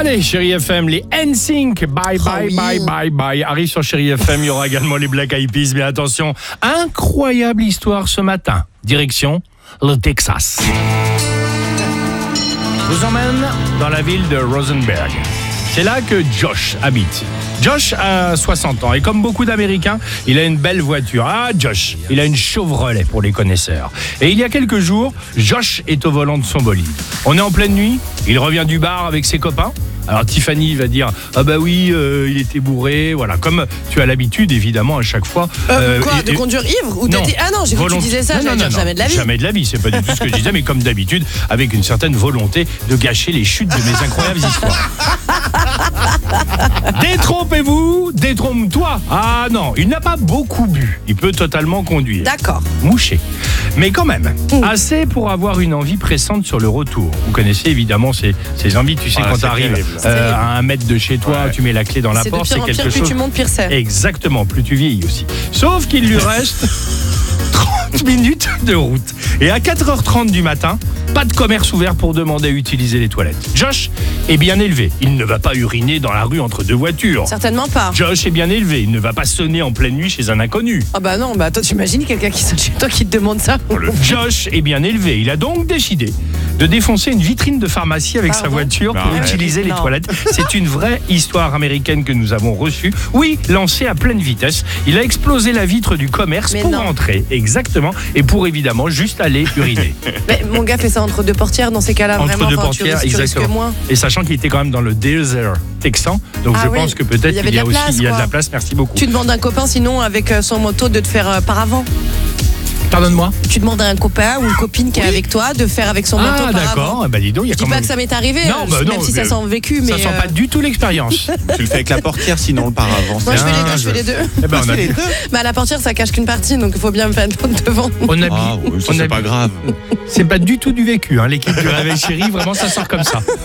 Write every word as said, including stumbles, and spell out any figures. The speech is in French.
Allez, Chérie F M, les N Sync, bye Oh bye oui. bye bye bye, arrive sur Chérie F M, il y aura également les Black Eyed Peas, mais attention, incroyable histoire ce matin, direction le Texas. Je vous emmène dans la ville de Rosenberg. C'est là que Josh habite. Josh a soixante ans et comme beaucoup d'Américains, il a une belle voiture. Ah, Josh, il a une Chevrolet pour les connaisseurs. Et il y a quelques jours, Josh est au volant de son bolide. On est en pleine nuit, il revient du bar avec ses copains. Alors Tiffany va dire « Ah bah oui, euh, il était bourré », voilà, comme tu as l'habitude évidemment à chaque fois. Euh, quoi, et- de et- conduire ivre ou de Non, dire- Ah non, j'ai cru que tu volonté- disais ça, Non, j'allais non, dire non, jamais de la vie. Jamais de la vie, c'est pas du tout ce que je disais, mais comme d'habitude, avec une certaine volonté de gâcher les chutes de mes incroyables histoires. Détrompez-vous, détrompe-toi. Ah non, il n'a pas beaucoup bu, il peut totalement conduire. D'accord. Mouché. Mais quand même, Mmh. assez pour avoir une envie pressante sur le retour. Vous connaissez évidemment ces, ces envies, tu sais, Ah, quand c'est tu arrives terrible. euh, à un mètre de chez toi, Ouais. tu mets la clé dans la C'est de porte, pire c'est en quelque pire, plus chose... tu montes, pire c'est. Exactement, plus tu vieillis aussi. Sauf qu'il lui reste trente minutes de route. Et à quatre heures trente du matin, pas de commerce ouvert pour demander à utiliser les toilettes. Josh est bien élevé. Il ne va pas uriner dans la rue entre deux voitures. Certainement pas. Josh est bien élevé. Il ne va pas sonner en pleine nuit chez un inconnu. Ah bah non, bah toi t'imagines quelqu'un qui sonne chez toi qui te demande ça. Josh est bien élevé. Il a donc décidé de défoncer une vitrine de pharmacie avec Pardon sa voiture pour Bah ouais. utiliser les Non. toilettes. C'est une vraie histoire américaine que nous avons reçue. Oui, lancée à pleine vitesse. Il a explosé la vitre du commerce Mais pour non. entrer. Exactement. Et pour évidemment juste aller uriner. Mais mon gars fait ça entre deux portières dans ces cas-là, Entre vraiment. deux enfin, tu portières, risques- tu risques exactement. moins. Et sachant qu'il était quand même dans le désert texan. Donc Ah je oui. pense que peut-être Il y avait qu'il y a de la aussi place, il y a de quoi. la place. Merci beaucoup. Tu demandes à un copain sinon avec euh, son moto de te faire euh, par avant. Pardonne-moi. Tu demandes à un copain ou une copine qui est avec toi de faire avec son moto Ah par avant. d'accord. Bah dis donc, il y a Je dis quand pas même... que ça m'est arrivé, Non, euh, bah même non, si ça mais- sent vécu, mais Ça sent euh, pas du tout l'expérience. Tu le fais avec la portière, sinon le paravent. moi je fais les deux, Bien je fais les joué. deux. Eh ben, on a les pu- deux. Mais à la portière ça cache qu'une partie, donc il faut bien me faire devant. on a Ah oui, ça on c'est a- pas grave. C'est pas du tout du vécu, hein. L'équipe du Réveil Chéri, vraiment ça sort comme ça.